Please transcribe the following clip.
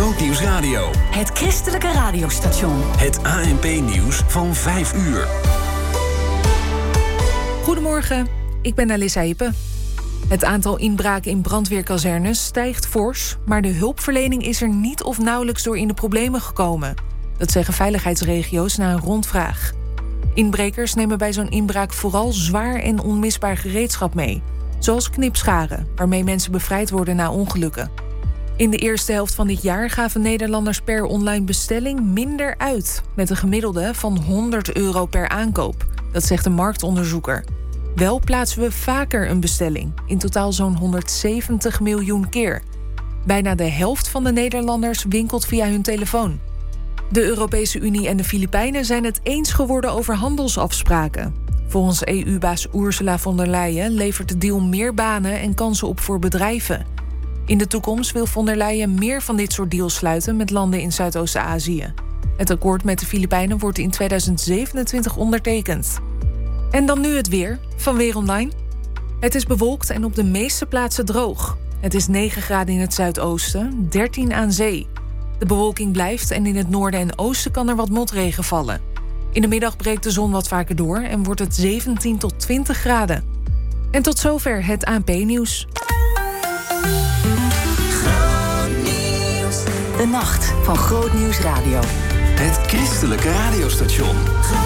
Grootnieuws Radio. Het christelijke radiostation. Het ANP-nieuws van 5 uur. Goedemorgen, ik ben Alissa Hippe. Het aantal inbraken in brandweerkazernes stijgt fors, maar de hulpverlening is er niet of nauwelijks door in de problemen gekomen. Dat zeggen veiligheidsregio's na een rondvraag. Inbrekers nemen bij zo'n inbraak vooral zwaar en onmisbaar gereedschap mee, zoals knipscharen, waarmee mensen bevrijd worden na ongelukken. In de eerste helft van dit jaar gaven Nederlanders per online bestelling minder uit, met een gemiddelde van €100 per aankoop. Dat zegt een marktonderzoeker. Wel plaatsen we vaker een bestelling, in totaal zo'n 170 miljoen keer. Bijna de helft van de Nederlanders winkelt via hun telefoon. De Europese Unie en de Filipijnen zijn het eens geworden over handelsafspraken. Volgens EU-baas Ursula von der Leyen levert de deal meer banen en kansen op voor bedrijven. In de toekomst wil von der Leyen meer van dit soort deals sluiten met landen in Zuidoost-Azië. Het akkoord met de Filipijnen wordt in 2027 ondertekend. En dan nu het weer, van Weer Online. Het is bewolkt en op de meeste plaatsen droog. Het is 9 graden in het zuidoosten, 13 aan zee. De bewolking blijft en in het noorden en oosten kan er wat motregen vallen. In de middag breekt de zon wat vaker door en wordt het 17 tot 20 graden. En tot zover het ANP-nieuws. De nacht van Grootnieuws Radio. Het christelijke radiostation.